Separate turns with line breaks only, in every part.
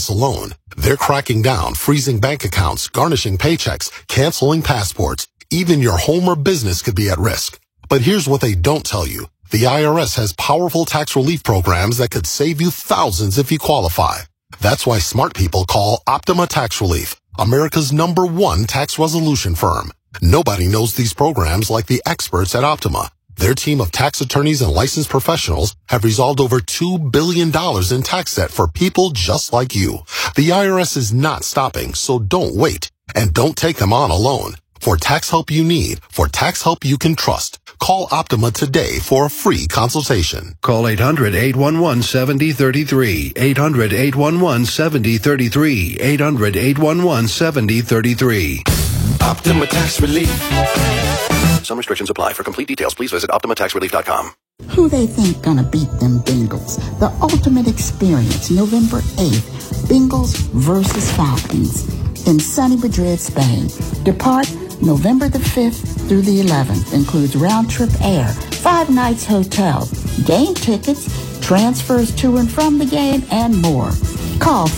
IRS alone. They're cracking down, freezing bank accounts, garnishing paychecks, canceling passports. Even your home or business could be at risk. But here's what they don't tell you. The IRS has powerful tax relief programs that could save you thousands if you qualify. That's why smart people call Optima Tax Relief, America's #1 tax resolution firm. Nobody knows these programs like the experts at Optima. Their team of tax attorneys and licensed professionals have resolved over $2 billion in tax debt for people just like you. The IRS is not stopping, so don't wait. And don't take them on alone. For tax help you need, for tax help you can trust, call Optima today for a free consultation.
Call 800-811-7033. 800-811-7033. 800-811-7033.
Optima Tax Relief. Some restrictions apply. For complete details, please visit OptimaTaxRelief.com.
Who they think gonna beat them Bengals? The ultimate experience, November 8th. Bengals versus Falcons in sunny Madrid, Spain. Depart November the 5th through the 11th. Includes round-trip air, 5 nights hotel, game tickets, transfers to and from the game, and more. Call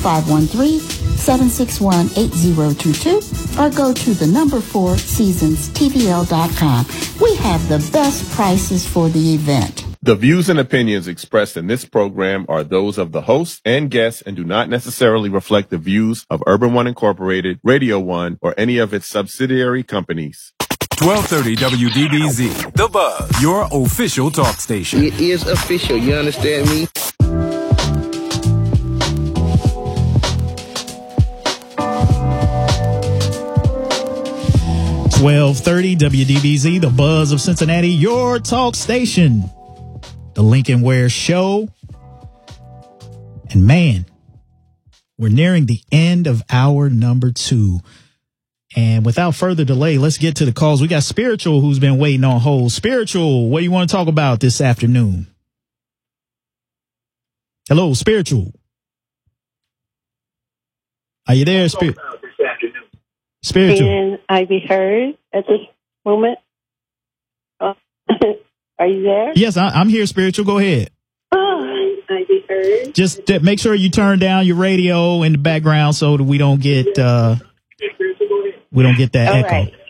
513-761-8022 or go to the #4seasonstvl.com. We have the best prices for the event.
The views and opinions expressed in this program are those of the host and guests and do not necessarily reflect the views of Urban One Incorporated, Radio One, or any of its subsidiary companies.
1230 WDBZ, The Buzz, your official talk station.
It is official, you understand me?
.1230 WDBZ, The Buzz of Cincinnati, your talk station. The Lincoln Ware Show. And man, we're nearing the end of hour number 2. And without further delay, let's get to the calls. We got Spiritual who's been waiting on hold. Spiritual, what do you want to talk about this afternoon? Hello, Spiritual. Are you there, Spiritual?
Can I be heard at this moment? Are you there?
Yes, I'm here, Spiritual. Go ahead.
Oh, I be heard.
Just make sure you turn down your radio in the background so that we don't get that echo.
Right.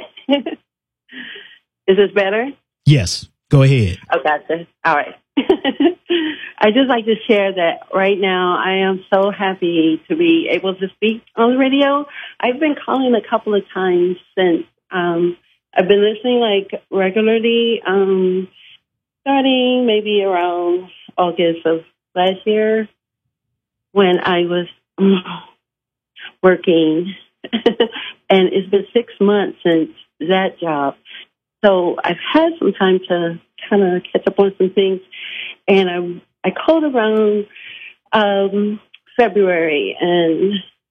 Is this better?
Yes. Go ahead.
Oh, gotcha. All right. I just like to share that right now I am so happy to be able to speak on the radio. I've been calling a couple of times since I've been listening like regularly, starting maybe around August of last year when I was working. And it's been 6 months since that job. So I've had some time to kind of catch up on some things. And I called around February and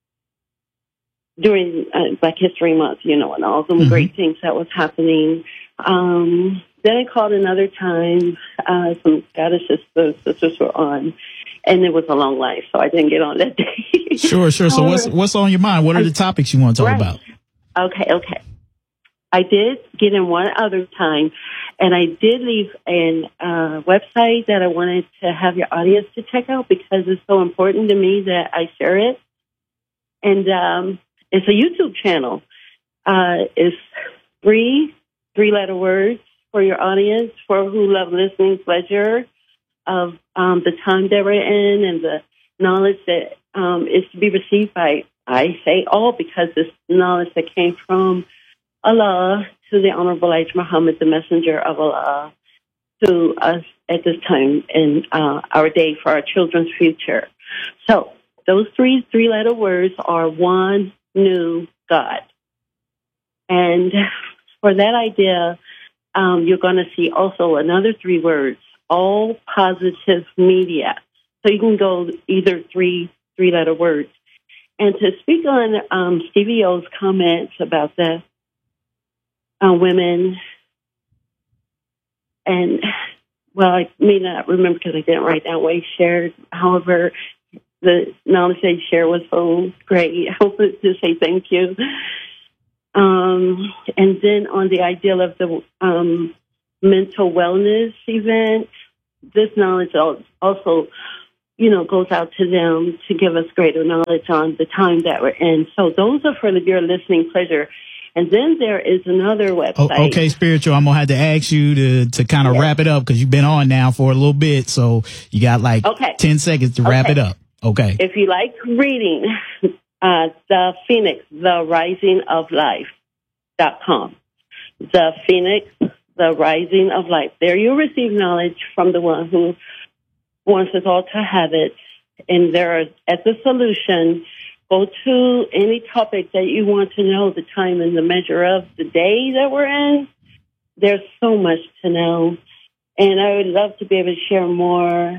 during Black History Month, you know, and all the great things that was happening. Then I called another time. Some goddesses, the sisters were on. And it was a long life, so I didn't get on that day.
Sure. So what's on your mind? What are the topics you want to talk about?
Okay. I did get in one other time, and I did leave a website that I wanted to have your audience to check out because it's so important to me that I share it. And it's a YouTube channel. It's three-letter words for your audience, for who love listening pleasure of the time that we're in and the knowledge that is to be received by, I say all, because it's knowledge that came from Allah to the Honorable Elijah Muhammad, the messenger of Allah, to us at this time in our day for our children's future. So those three-letter words are one new God. And for that idea, you're going to see also another 3 words, all positive media. So you can go either three-letter words. And to speak on Stevie O's comments about the women, and, well, I may not remember because I didn't write down what he shared. However, the knowledge that he shared was so great. I wanted to say thank you. And then on the ideal of the mental wellness event, this knowledge also goes out to them to give us greater knowledge on the time that we're in. So those are for your listening pleasure. And then there is another website.
Okay, Spiritual, I'm going to have to ask you to kind of wrap it up because you've been on now for a little bit. So you got 10 seconds to wrap it up. Okay.
If you like reading, The Phoenix, The Rising of Life.com. The Phoenix, The Rising of Life. There you'll receive knowledge from the one who wants us all to have it. And there, as a solution, go to any topic that you want to know, the time and the measure of the day that we're in. There's so much to know. And I would love to be able to share more,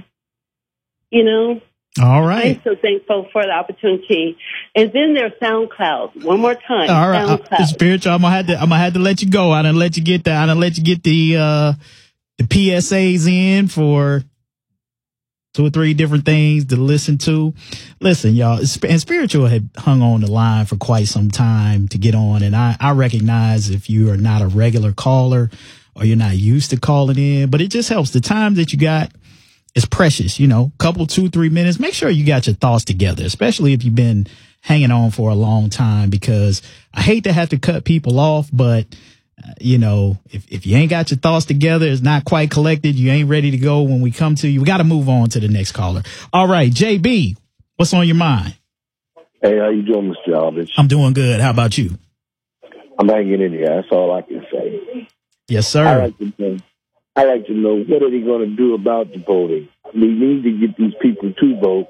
All right.
I'm so thankful for the opportunity. And then there's SoundCloud. One more time.
All right.
SoundCloud.
Spiritual, I'm gonna have to let you go. I done let you get the PSAs in for 2 or 3 different things to listen to. Listen, y'all, and Spiritual had hung on the line for quite some time to get on. And I recognize if you are not a regular caller or you're not used to calling in, but it just helps. The time that you got is precious, couple, 2-3 minutes. Make sure you got your thoughts together, especially if you've been hanging on for a long time, because I hate to have to cut people off, but if you ain't got your thoughts together, it's not quite collected, you ain't ready to go when we come to you, we got to move on to the next caller. All right, JB, what's on your mind?
Hey, how you doing, Mr. Aldridge?
I'm doing good. How about you?
I'm hanging in here. That's all I can say.
Yes, sir.
I like to know what are they going to do about the voting. We need to get these people to vote,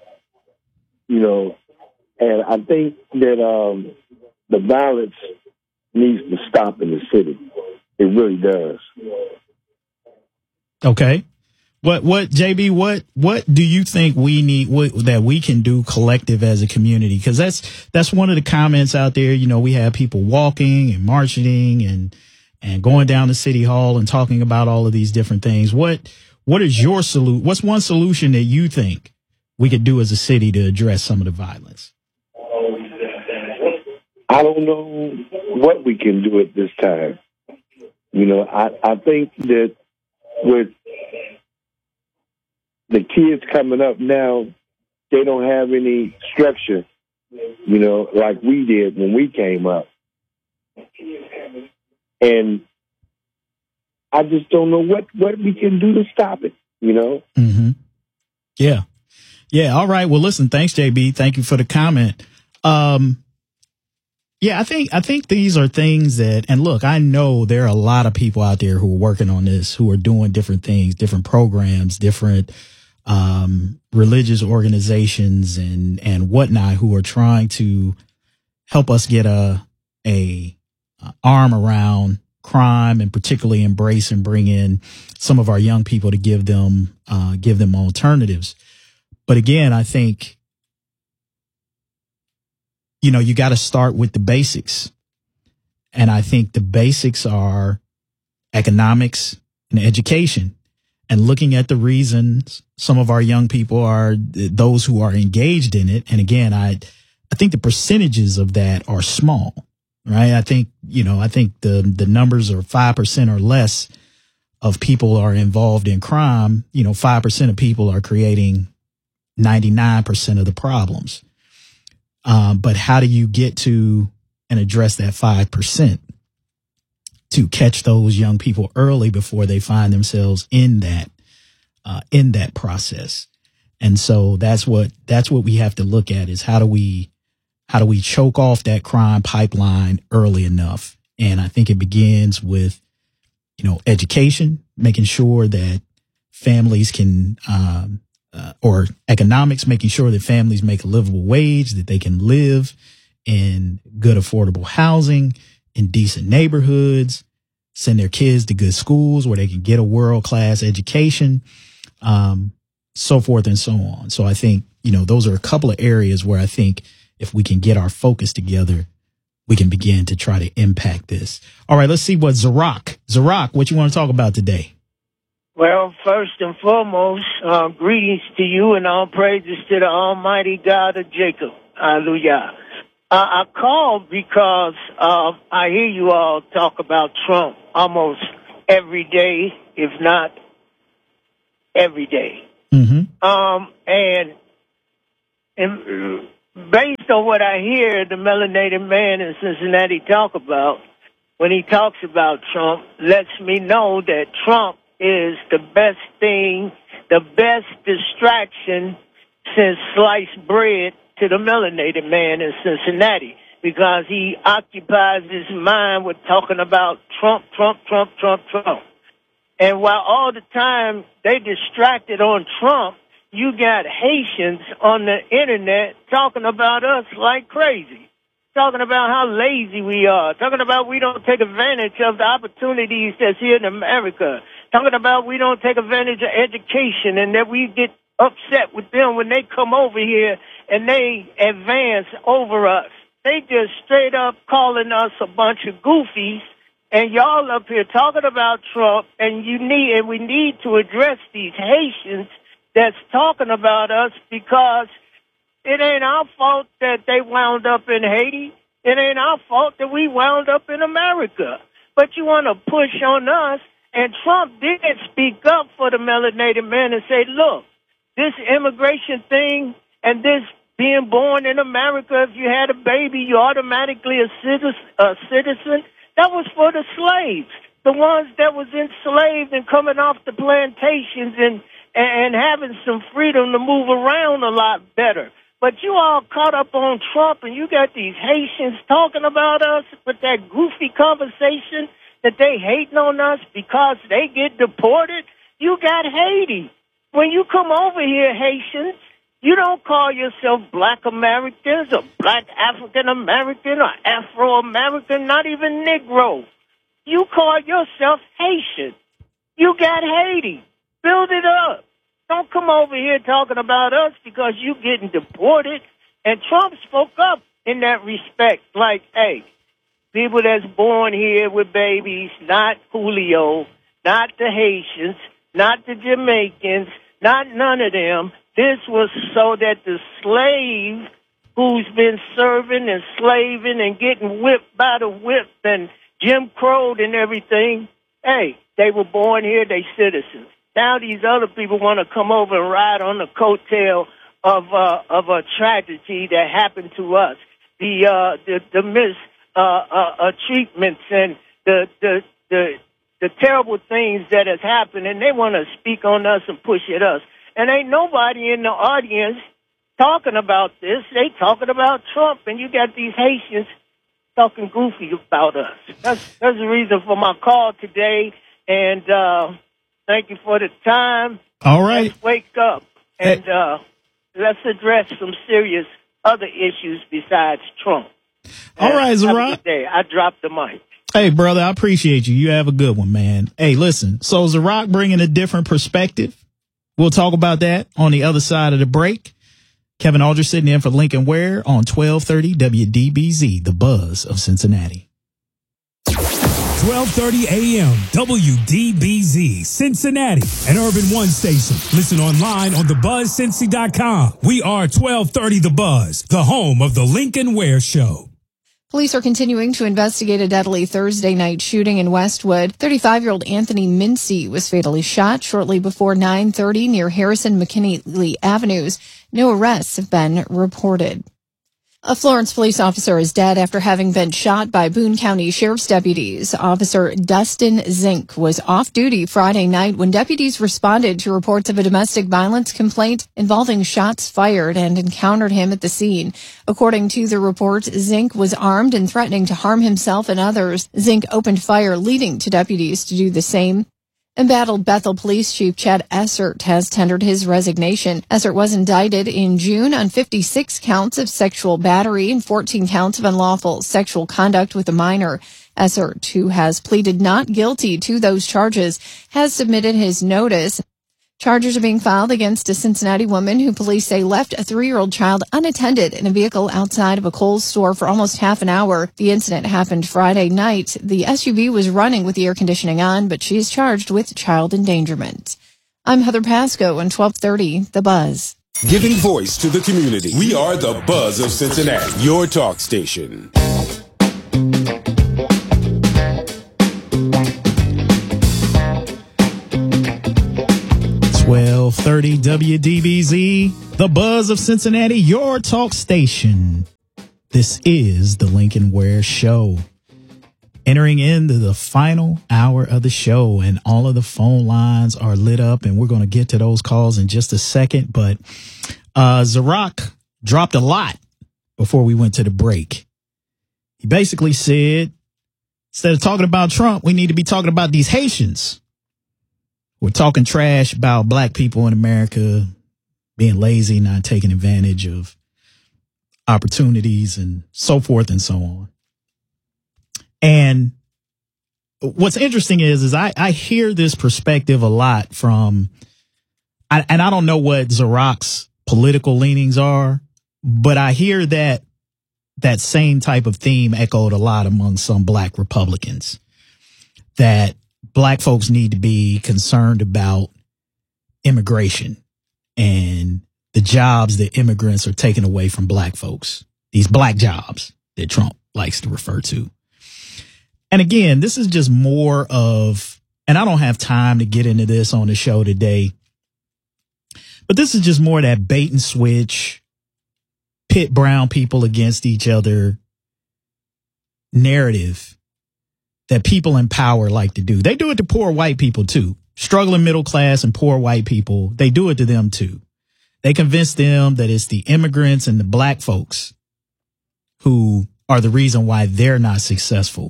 and I think that the violence needs to stop in the city. It really does.
Okay. What JB, what do you think we need, that we can do collective as a community? Because that's one of the comments out there. We have people walking and marching and going down to City Hall and talking about all of these different things. What is your what's one solution that you think we could do as a city to address some of the violence?
I don't know what we can do at this time. I think that with the kids coming up now, they don't have any structure, like we did when we came up. And I just don't know what we can do to stop it,
Mm-hmm. Yeah. Yeah. All right. Well, listen, thanks, JB. Thank you for the comment. Yeah, I think these are things that, and look, I know there are a lot of people out there who are working on this, who are doing different things, different programs, different religious organizations and whatnot, who are trying to help us get a arm around crime, and particularly embrace and bring in some of our young people to give them alternatives. But again, I think, you got to start with the basics. And I think the basics are economics and education, and looking at the reasons some of our young people are those who are engaged in it. And again, I think the percentages of that are small, right? I think the numbers are 5% or less of people are involved in crime. 5% of people are creating 99% of the problems. But how do you get to and address that 5% to catch those young people early before they find themselves in that process? And so that's what we have to look at, is how do we choke off that crime pipeline early enough? And I think it begins with, education, making sure that families can, or economics, making sure that families make a livable wage, that they can live in good, affordable housing, in decent neighborhoods, send their kids to good schools where they can get a world-class education, so forth and so on. So I think, those are a couple of areas where I think if we can get our focus together, we can begin to try to impact this. All right, let's see what Zarak, what you want to talk about today?
Well, first and foremost, greetings to you and all praises to the Almighty God of Jacob. Hallelujah. I called because I hear you all talk about Trump almost every day, if not every day.
Mm-hmm.
And based on what I hear the melanated man in Cincinnati talk about, when he talks about Trump, lets me know that Trump is the best thing, the best distraction since sliced bread to the melanated man in Cincinnati, because he occupies his mind with talking about Trump. And while all the time they distracted on Trump, you got Haitians on the internet talking about us like crazy, talking about how lazy we are, talking about we don't take advantage of the opportunities that's here in America, talking about we don't take advantage of education, and that we get upset with them when they come over here and they advance over us. They just straight up calling us a bunch of goofies, and y'all up here talking about Trump, and we need to address these Haitians that's talking about us, because it ain't our fault that they wound up in Haiti. It ain't our fault that we wound up in America. But you want to push on us, and Trump did speak up for the melanated man and say, look, this immigration thing and this being born in America, if you had a baby, you're automatically a citizen. That was for the slaves, the ones that was enslaved and coming off the plantations and having some freedom to move around a lot better. But you all caught up on Trump, and you got these Haitians talking about us with that goofy conversation that they hating on us because they get deported. You got Haiti. When you come over here, Haitians, you don't call yourself Black Americans or Black African American or Afro American, not even Negro. You call yourself Haitian. You got Haiti. Build it up. Don't come over here talking about us because you getting deported. And Trump spoke up in that respect. Like, hey, people that's born here with babies, not Julio, not the Haitians, not the Jamaicans, not none of them. This was so that the slave who's been serving and slaving and getting whipped by the whip and Jim Crow'd and everything, hey, they were born here, they citizens. Now these other people want to come over and ride on the coattail of a tragedy that happened to us. The treatments and the terrible things that has happened, and they want to speak on us and push at us. And ain't nobody in the audience talking about this. They talking about Trump, and you got these Haitians talking goofy about us. That's the reason for my call today, and thank you for the time.
All right.
Let's wake up, and let's address some serious other issues besides Trump.
All right, Zerock.
Have a good day. I dropped the mic.
Hey, brother, I appreciate you. You have a good one, man. Hey, listen, so Zerock bringing a different perspective. We'll talk about that on the other side of the break. Kevin Aldridge sitting in for Lincoln Ware on 1230 WDBZ, the buzz of Cincinnati.
1230 AM, WDBZ, Cincinnati, an Urban One station. Listen online on thebuzzcincy.com. We are 1230 The Buzz, the home of the Lincoln Ware Show.
Police are continuing to investigate a deadly Thursday night shooting in Westwood. 35-year-old Anthony Mincy was fatally shot shortly before 9:30 near Harrison McKinley Avenues. No arrests have been reported. A Florence police officer is dead after having been shot by Boone County Sheriff's deputies. Officer Dustin Zink was off duty Friday night when deputies responded to reports of a domestic violence complaint involving shots fired and encountered him at the scene. According to the report, Zink was armed and threatening to harm himself and others. Zink opened fire, leading to deputies to do the same. Embattled Bethel Police Chief Chad Essert has tendered his resignation. Essert was indicted in June on 56 counts of sexual battery and 14 counts of unlawful sexual conduct with a minor. Essert, who has pleaded not guilty to those charges, has submitted his notice. Charges are being filed against a Cincinnati woman who police say left a 3-year-old child unattended in a vehicle outside of a Kohl's store for almost half an hour. The incident happened Friday night. The SUV was running with the air conditioning on, but she is charged with child endangerment. I'm Heather Pasco on 1230 The Buzz.
Giving voice to the community. We are the Buzz of Cincinnati, your talk station.
12:30 1230 WDBZ, the buzz of Cincinnati, your talk station. This is the Lincoln Ware Show. Entering into the final hour of the show, and all of the phone lines are lit up, and we're going to get to those calls in just a second. But Zirak dropped a lot before we went to the break. He basically said, instead of talking about Trump, we need to be talking about these Haitians. We're talking trash about black people in America being lazy, not taking advantage of opportunities and so forth and so on. And what's interesting is I hear this perspective a lot from, and I don't know what Zirak's political leanings are, but I hear that same type of theme echoed a lot among some black Republicans, that black folks need to be concerned about immigration and the jobs that immigrants are taking away from black folks, these black jobs that Trump likes to refer to. And again, this is just more of, and I don't have time to get into this on the show today, but this is just more of that bait and switch, pit brown people against each other narrative that people in power like to do. They do it to poor white people too. Struggling middle class and poor white people, they do it to them too. They convince them that it's the immigrants and the black folks who are the reason why they're not successful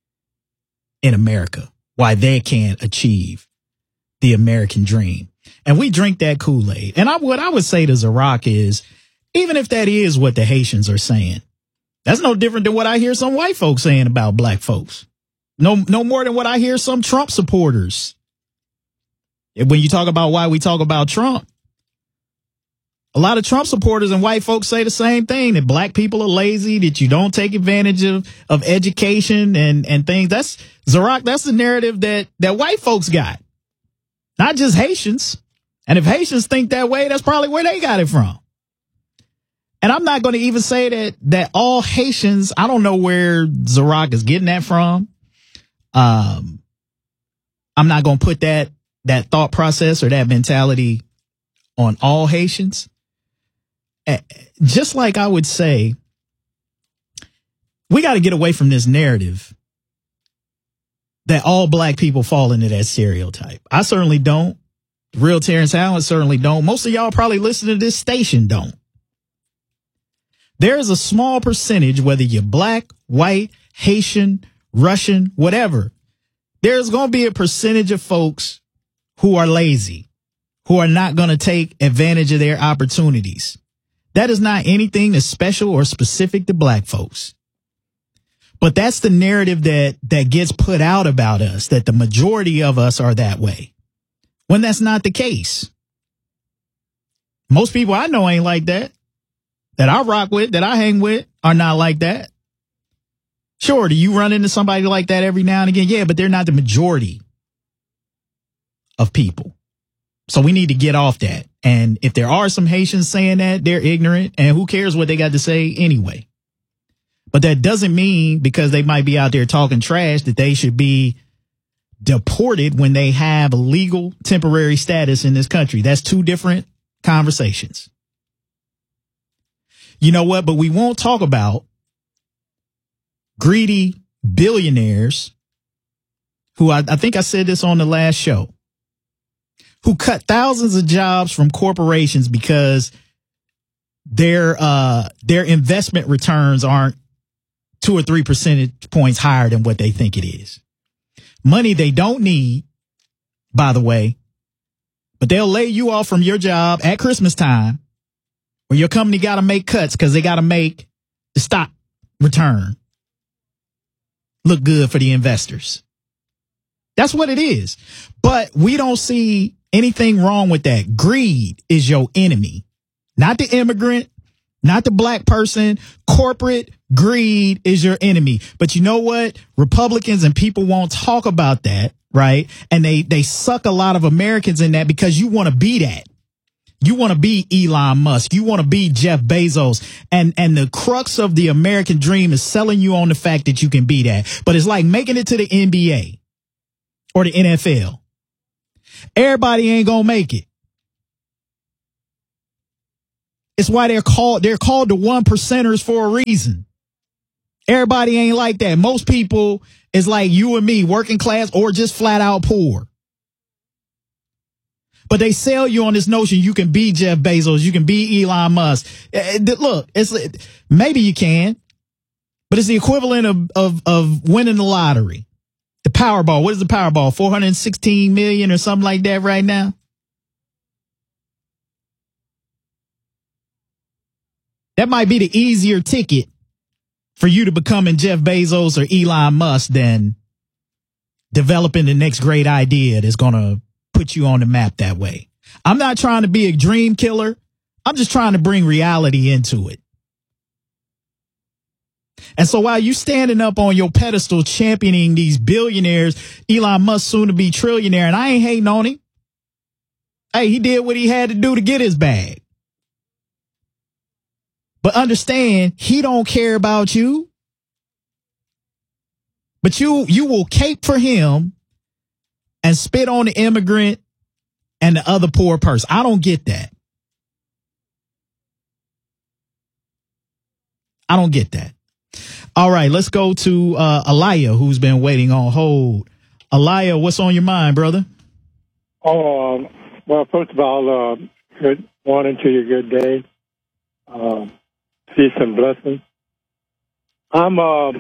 in America, why they can't achieve the American dream. And we drink that Kool-Aid. And what I would say to Zirak is, even if that is what the Haitians are saying, that's no different than what I hear some white folks saying about black folks. No more than what I hear some Trump supporters. When you talk about why we talk about Trump, a lot of Trump supporters and white folks say the same thing, that black people are lazy, that you don't take advantage of education and things. That's Zirak. That's the narrative that white folks got, not just Haitians. And if Haitians think that way, that's probably where they got it from. And I'm not going to even say that all Haitians, I don't know where Zirak is getting that from. I'm not going to put that thought process or that mentality on all Haitians. Just like I would say, we got to get away from this narrative that all black people fall into that stereotype. I certainly don't. Real Terrence Howard certainly don't. Most of y'all probably listening to this station don't. There is a small percentage, whether you're black, white, Haitian, Russian, whatever, there's going to be a percentage of folks who are lazy, who are not going to take advantage of their opportunities. That is not anything that's special or specific to black folks. But that's the narrative that gets put out about us, that the majority of us are that way, when that's not the case. Most people I know ain't like that I rock with, that I hang with, are not like that. Sure, do you run into somebody like that every now and again? Yeah, but they're not the majority of people. So we need to get off that. And if there are some Haitians saying that, they're ignorant, and who cares what they got to say anyway. But that doesn't mean, because they might be out there talking trash, that they should be deported when they have legal temporary status in this country. That's two different conversations. You know what? But we won't talk about greedy billionaires who, I think I said this on the last show, who cut thousands of jobs from corporations because their investment returns aren't 2 or 3 percentage points higher than what they think it is. Money they don't need, by the way, but they'll lay you off from your job at Christmas time, where your company got to make cuts because they got to make the stock return look good for the investors. That's what it is. But we don't see anything wrong with that. Greed is your enemy, not the immigrant, not the black person. Corporate greed is your enemy. But you know what? Republicans and people won't talk about that, right? And they suck a lot of Americans in that, because you want to be that. You want to be Elon Musk. You want to be Jeff Bezos. And the crux of the American dream is selling you on the fact that you can be that. But it's like making it to the NBA or the NFL. Everybody ain't going to make it. It's why they're called the 1%ers for a reason. Everybody ain't like that. Most people is like you and me, working class or just flat out poor. But they sell you on this notion you can be Jeff Bezos, you can be Elon Musk. Look, maybe you can, but it's the equivalent of winning the lottery. The Powerball. What is the Powerball? 416 million or something like that right now? That might be the easier ticket for you to becoming Jeff Bezos or Elon Musk than developing the next great idea that's going to put you on the map that way. I'm not trying to be a dream killer. I'm just trying to bring reality into it. And so while you standing up on your pedestal championing these billionaires, Elon Musk soon to be trillionaire, and I ain't hating on him. Hey, he did what he had to do to get his bag. But understand, he don't care about you. But you will cape for him and spit on the immigrant and the other poor person. I don't get that. I don't get that. All right, let's go to Aliyah, who's been waiting on hold. Aliyah, what's on your mind, brother?
Well, first of all, good morning to you, good day. Peace and blessings. I'm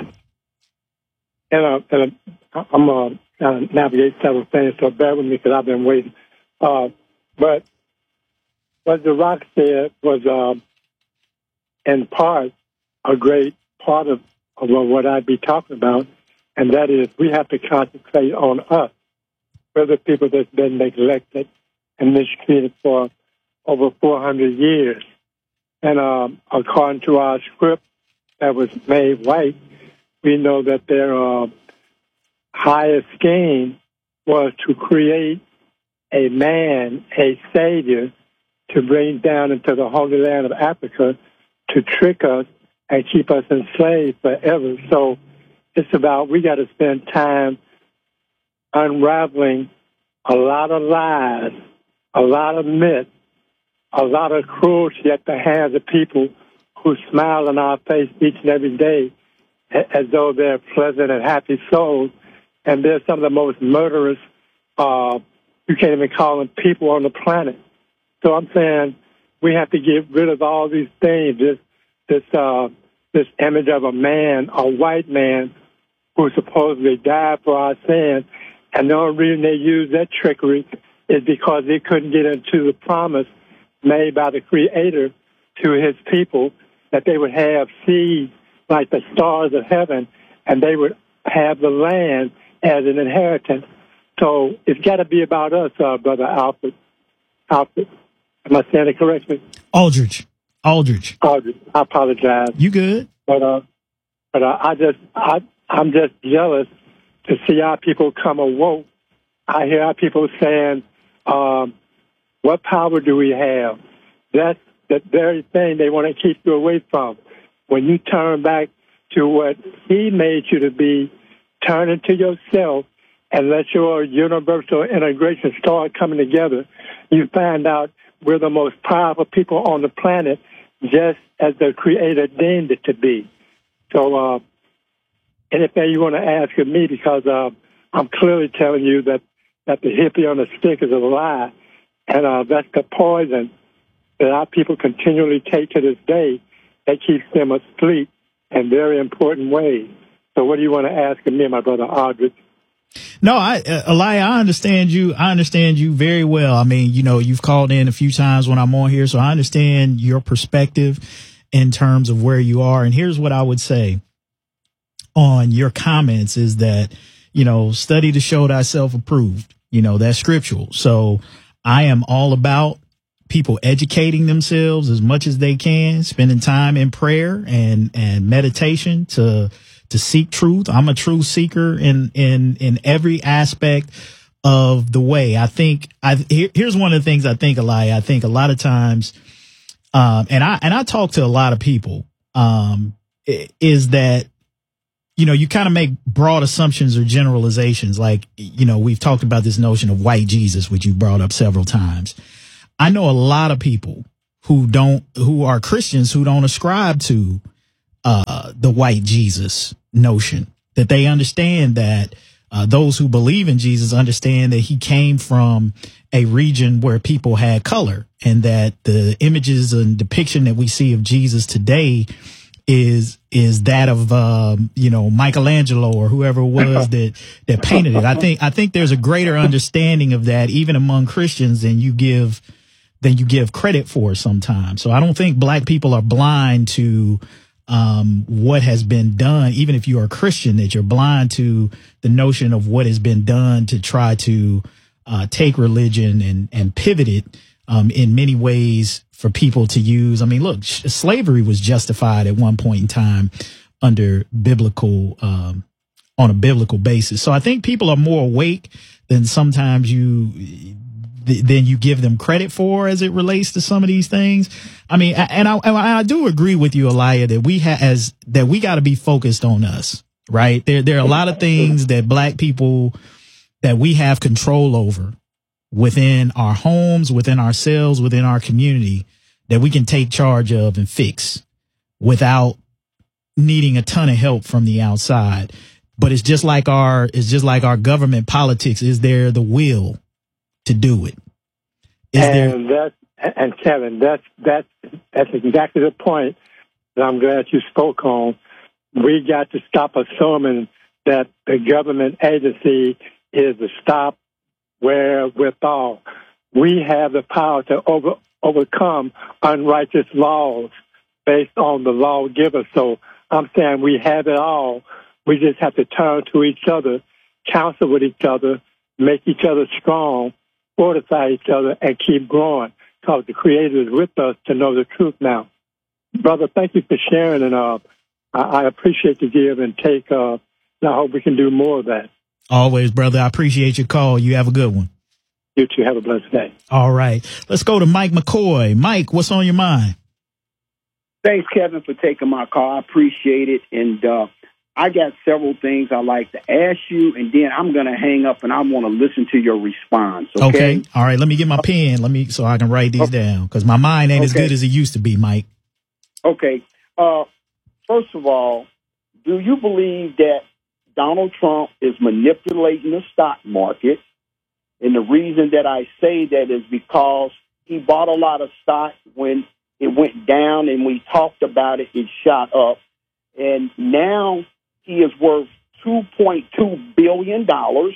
trying to navigate several things, so bear with me because I've been waiting. But what The Rock said was, in part, a great part of what I'd be talking about, and that is we have to concentrate on us. We're the people that's been neglected and mistreated for over 400 years. And according to our script that was made white, we know that their highest scheme was to create a man, a savior, to bring down into the Holy Land of Africa to trick us and keep us enslaved forever. So it's about we got to spend time unraveling a lot of lies, a lot of myths, a lot of cruelty at the hands of people who smile in our face each and every day as though they're pleasant and happy souls. And they're some of the most murderous, you can't even call them people on the planet. So I'm saying we have to get rid of all these things, this image of a man, a white man, who supposedly died for our sins. And the only reason they use that trickery is because they couldn't get into the promise made by the Creator to his people that they would have seeds like the stars of heaven, and they would have the land as an inheritance. So it's got to be about us, Brother Alfred. Alfred, am I saying it correctly?
Aldridge.
I apologize.
You good?
But I'm just jealous to see our people come awoke. I hear our people saying, what power do we have? That's the very thing they want to keep you away from. When you turn back to what he made you to be, turn into yourself and let your universal integration start coming together, you find out we're the most powerful people on the planet, just as the Creator deemed it to be. So anything you want to ask of me, because I'm clearly telling you that the hippie on the stick is a lie. And that's the poison that our people continually take to this day that keeps them asleep in very important ways. So what do you want to ask of me, my brother Aldridge?
No, Aliyah, I understand you. I understand you very well. I mean, you know, you've called in a few times when I'm on here, so I understand your perspective in terms of where you are. And here's what I would say on your comments is that, you know, study to show thyself approved. You know, that's scriptural. So I am all about people educating themselves as much as they can, spending time in prayer and meditation to seek truth. I'm a truth seeker in every aspect of the way. I think here's one of the things I think, Aliyah. I think a lot of times, and I talk to a lot of people, is that, you know, you kind of make broad assumptions or generalizations. Like, you know, we've talked about this notion of white Jesus, which you brought up several times. I know a lot of people who are Christians who don't ascribe to the white Jesus notion, that they understand that those who believe in Jesus understand that he came from a region where people had color, and that the images and depiction that we see of Jesus today is that of Michelangelo or whoever it was that painted it. I think there's a greater understanding of that even among Christians than you give credit for sometimes. So I don't think black people are blind to what has been done, even if you are a Christian, that you're blind to the notion of what has been done to try to take religion and pivot it in many ways for people to use. I mean, look, slavery was justified at one point in time under biblical, on a biblical basis. So I think people are more awake than sometimes you give them credit for as it relates to some of these things. I mean, and I do agree with you, Elijah, that we got to be focused on us, right? There are a lot of things that black people, that we have control over within our homes, within ourselves, within our community, that we can take charge of and fix without needing a ton of help from the outside. But it's just like our government politics. Is there the will to do it?
Kevin, that's exactly the point that I'm glad you spoke on. We got to stop assuming that the government agency is the stop wherewithal. We have the power to overcome unrighteous laws based on the lawgiver. So I'm saying we have it all. We just have to turn to each other, counsel with each other, make each other strong, fortify each other, and keep growing, because the Creator is with us to know the truth now. Brother, thank you for sharing, and I appreciate the give and take, and I hope we can do more of that.
Always, brother. I appreciate your call. You have a good one.
You too. Have a blessed day.
All right. Let's go to Mike McCoy. Mike, what's on your mind?
Thanks, Kevin, for taking my call. I appreciate it. And I got several things I'd like to ask you, and then I'm going to hang up and I want to listen to your response. Okay.
All right. Let me get my pen. So I can write these down, because my mind ain't as good as it used to be, Mike.
Okay. First of all, do you believe that Donald Trump is manipulating the stock market? And the reason that I say that is because he bought a lot of stock when it went down, and we talked about it, it shot up. And now he is worth $2.2 billion,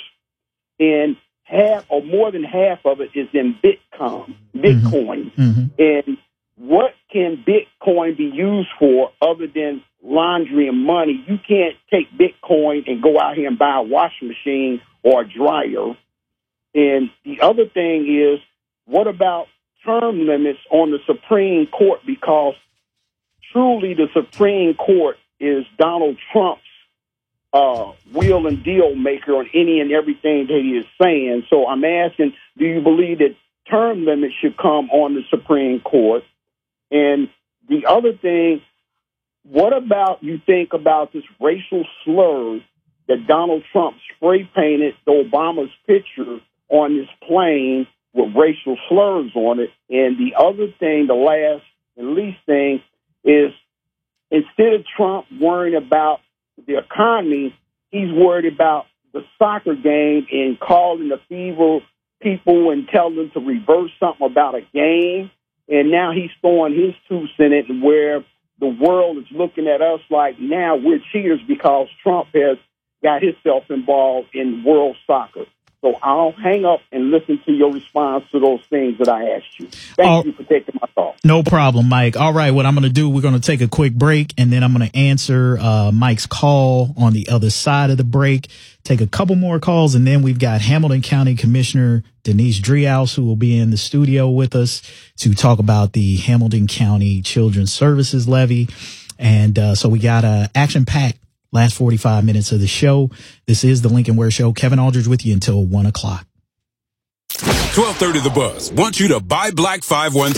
and half or more than half of it is in Bitcoin.
Mm-hmm.
And what can Bitcoin be used for other than laundering money? You can't take Bitcoin and go out here and buy a washing machine or a dryer. And the other thing is, what about term limits on the Supreme Court? Because truly the Supreme Court is Donald Trump's wheel and deal maker on any and everything that he is saying. So I'm asking, do you believe that term limits should come on the Supreme Court? And the other thing, what about you think about this racial slur that Donald Trump spray painted Obama's picture on this plane with racial slurs on it? And the other thing, the last and least thing, is instead of Trump worrying about the economy, he's worried about the soccer game and calling the fever people and telling them to reverse something about a game. And now he's throwing his 2 cents where the world is looking at us like now we're cheaters because Trump has got himself involved in world soccer. So I'll hang up and listen to your response to those things that I asked you. Thank you for taking my call.
No problem, Mike. All right, what I'm going to do, we're going to take a quick break, and then I'm going to answer Mike's call on the other side of the break, take a couple more calls, and then we've got Hamilton County Commissioner Denise Driehaus, who will be in the studio with us to talk about the Hamilton County Children's Services Levy. And so we got an action-packed last 45 minutes of the show. This is the Lincoln Ware Show. Kevin Aldridge with you until 1 o'clock.
1230 The Buzz wants you to buy Black 513.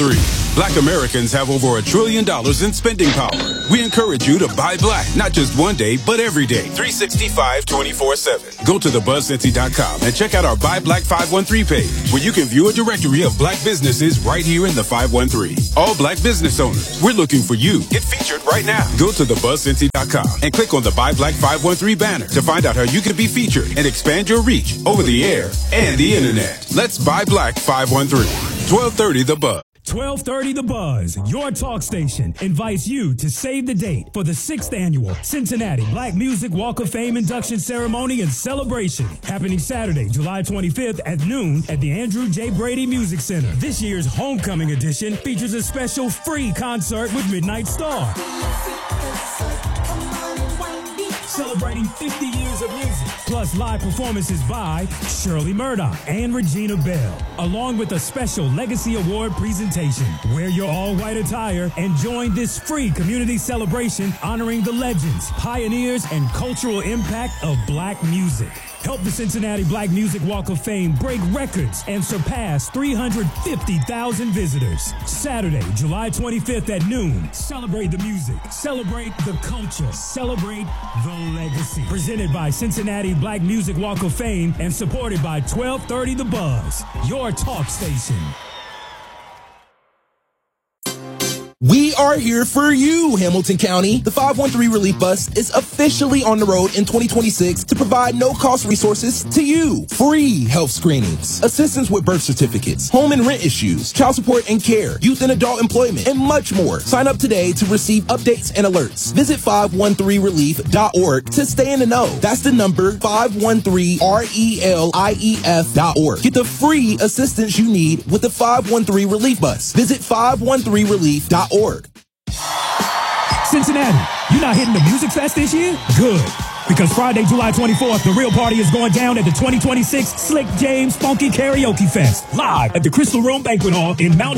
Black Americans have over $1 trillion in spending power. We encourage you to buy black, not just one day, but every day, 365, 24/7. Go to thebuzzcincy.com and check out our Buy Black 513 page, where you can view a directory of black businesses right here in the 513. All black business owners, we're looking for you. Get featured right now. Go to thebuzzcincy.com and click on the Buy Black 513 banner to find out how you can be featured and expand your reach over the air and the internet. Let's Buy Black 513. 1230 The Buzz.
1230 The Buzz, your talk station, invites you to save the date for the 6th annual Cincinnati Black Music Walk of Fame induction ceremony and celebration, happening Saturday, July 25th at noon at the Andrew J. Brady Music Center. This year's homecoming edition features a special free concert with Midnight Star, celebrating 50 years of music, plus live performances by Shirley Murdoch and Regina Bell, along with a special Legacy Award presentation. Wear your all-white attire and join this free community celebration honoring the legends, pioneers, and cultural impact of black music. Help the Cincinnati Black Music Walk of Fame break records and surpass 350,000 visitors. Saturday, July 25th at noon. Celebrate the music. Celebrate the culture. Celebrate the legacy. Presented by Cincinnati Black Music Walk of Fame and supported by 1230 The Buzz, your talk station.
We are here for you, Hamilton County. The 513 Relief Bus is officially on the road in 2026 to provide no-cost resources to you. Free health screenings, assistance with birth certificates, home and rent issues, child support and care, youth and adult employment, and much more. Sign up today to receive updates and alerts. Visit 513relief.org to stay in the know. That's the number 513relief.org. Get the free assistance you need with the 513 Relief Bus. Visit 513relief.org.
Cincinnati, you not hitting the Music Fest this year? Good. Because Friday, July 24th, the real party is going down at the 2026 Slick James Funky Karaoke Fest, live at the Crystal Room Banquet Hall in Mount